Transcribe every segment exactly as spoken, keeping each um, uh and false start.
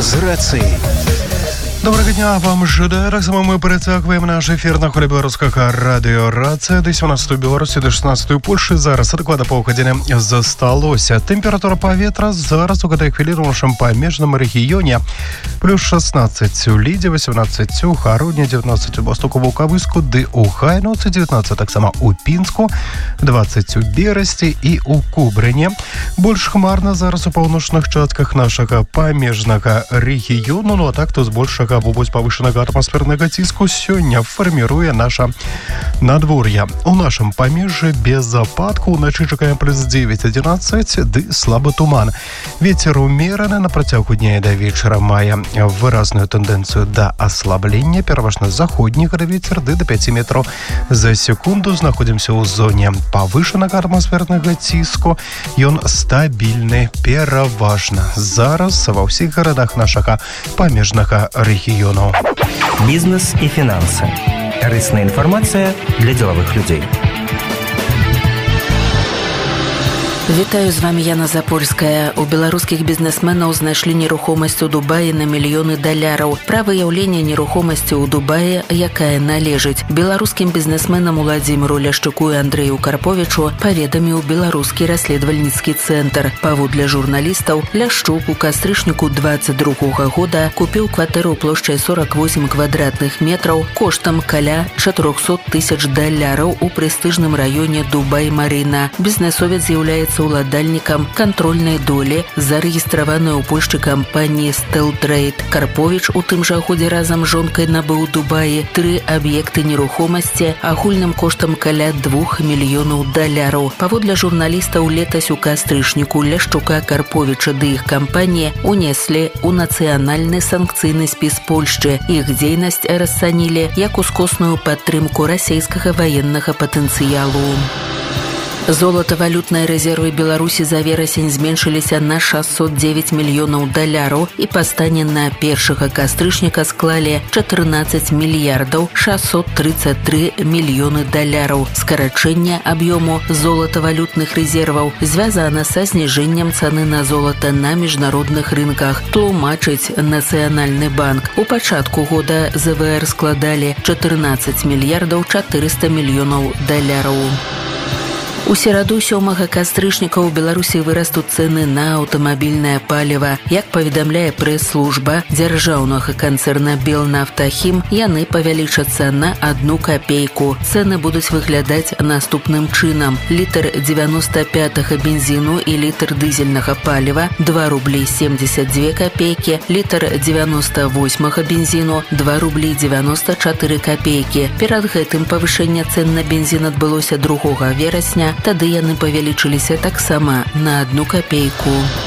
з рацыі. Добрага дня вам жадаю. Таксама мы працягваем наш эфір на хвалі беларускага радыё «Рацыя». Да сямнадцатую Беларусі, да шестнадцатую Польшы. Зараз адкладна паўгадзіны засталося. Тэмпература паветра зараз у гэтай хвіліны ў нашым памежным рэгіёне. Плюс шестнадцать у Лідзе, восемнадцать у Хародні, девятнадцать у Бастуку, Ваўкавыску, ды у Хайноцы, девятнадцать таксама у Пінску, двадцать у Берасці і у Кубрыне. Больш хмарна зараз у паўночных частках нашага памежнага рэгіёну, ну а так то збольшага вобласць павышанага атмасфернага ціску сёння фарміруе наша надвор'е. У нашым памежжы без ападку уначы чакаем плюс девять одиннадцать, ды слабы туман. Вецер умераны на працягу дня і да вечара мае выразную тэндэнцыю да аслаблення, пераважна заходні вецер ды да пяти метраў за секунду. Знаходзімся ў зоне павышанага атмасфернага ціску. Ён стабільны пераважна зараз ва ўсіх гарадах нашага памежнага рэгіёну. Бізнес і фінансы. Карысная інфармацыя для дзелавых людзей. Вітаю, з вами Яна Запольская. У беларускіх бізнесменаў знайшлі нерухомасць у Дубаі на мільёны даляраў. Пра выяўленне нерухомасці ў Дубаі, якая належыць беларускім бізнесменам Уладзіміру Ляшчуку і Андрэю Карповічу, паведаміў беларускі расследавальніцкі цэнтр. Паводле журналістаў, Ляшчук у кастрычніку двадцать другога года купіў кватэру плошчай сорок восемь квадратных метраў коштам каля чатырохсот тысяч даляраў у прэстыжным раёне Дубай-Марына. Бізнесовец з'яўляецца уладальнікам кантрольнай долі, зарэгістраваной у Польшчы кампаніі «Стэлтрейд». Карповіч у тым жа годзе разам з жонкай набыў у Дубаі тры аб'екты нерухомасці агульным коштам каля двух мільёнаў даляраў. Паводле журналістаў, летась у кастрычніку Ляшчука, Карповіча ды іх кампаніі унеслі ў нацыянальны санкцыйны спіс Польшчы. Іх дзейнасць расцанілі як ускосную падтрымку расейскага ваеннага патэнцыялу. Золата-валютныя рэзервы Беларусі за верасень зменшыліся на шестьсот девять мільёнаў даляраў і па стане на першага кастрычніка склалі чатырнаццаць мільярдаў шестьсот тридцать три мільёны даляраў. Скарачэнне аб'ёму золата-валютных рэзерваў звязана са зніжэннем цаны на золата на міжнародных рынках, тлумачыць Нацыянальны банк. У пачатку года зэ вэ эр складалі чатырнаццаць мільярдаў чатырыста мільёнаў даляраў. У сераду сёмага кастрычніка ў Беларусі вырастуць цэны на аўтамабільнае паліва. Як паведамляе прэс-служба дзяржаўнага канцэрна «Белнафтахім», яны павялічацца на одну капейку. Цэны будуць выглядаць наступным чынам. Літр девяносто пятага бензіну і літр дызельнага паліва два рублі семьдесят две копейкі, літр девяносто восьмага бензіну два рублі девяносто чатыры копейкі. Перад гэтым павышэнне цэн на бензін адбылося другога верасня, тады яны павялічыліся таксама на одну копейку.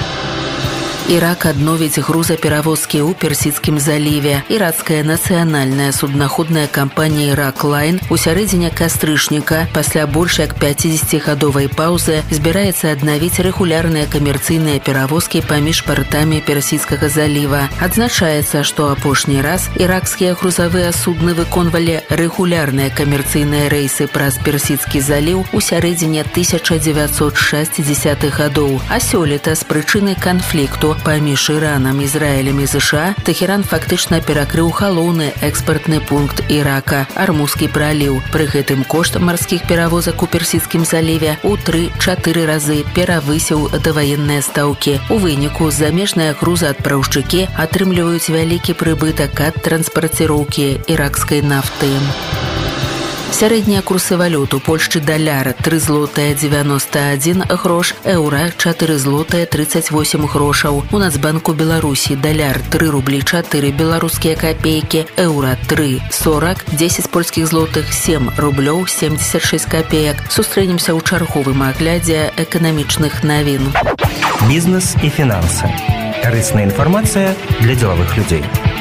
Ірак адновіць грузаперавозкі ў Персідскім заліве. Іракская нацыянальная суднаходная кампанія «Ірак-Лайн» у сярэдзіне кастрычніка пасля больш як пяцідзесяцігадовай паўзы збіраецца аднавіць рэгулярныя камерцыйныя перавозкі паміж партамі Персідскага заліва. Адзначаецца, што апошні раз іракскія грузавыя судны выконвалі рэгулярныя камерцыйныя рэйсы праз Персідскі заліў у сярэдзіне тысяча дзевяцьсот шэсцідзесятых гадоў. А сёлета з прычыны канфлікту паміж Іранам, Ізраілем і ЗША Тэхеран фактычна перакрыў галоўны экспартны пункт Ірака – Армузскі праліў. Пры гэтым кошт марскіх перавозак у Персідскім заліве ў тры-чатыры разы перавысіў даваенныя стаўкі. У выніку замежныя грузаадпраўшчыкі атрымліваюць вялікі прыбытак ад транспарціроўкі іракскай нафты. Сярэднія курсы валют у Польшчы: даляр три злотыя девяносто один грош, еўра чатыры злотыя тридцать восемь грошаў. У Нацбанку Беларусі даляр три рублі чатыры беларускія копейкі, еўра три сорок, дзесяць польскіх злотых семь рублёў семьдесят шесть копеек. Сустрэнемся ў чарговым аглядзе эканамічных навін. Бізнес і фінансы. Карысная інфармацыя для дзелавых людзей.